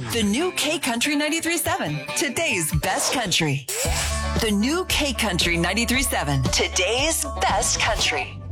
The new K Country 93.7, today's best country. The new K Country 93.7, today's best country.